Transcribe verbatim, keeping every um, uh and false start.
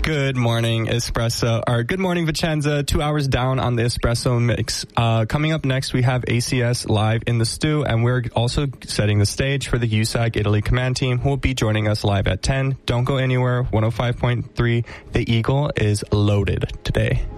Good morning, Espresso, or good morning, Vicenza. Two hours down on the Espresso Mix. Uh, coming up next, we have A C S live in the stew, and we're also setting the stage for the U S A C Italy Command Team, who will be joining us live at ten. Don't go anywhere. one oh five point three, The Eagle is loaded today.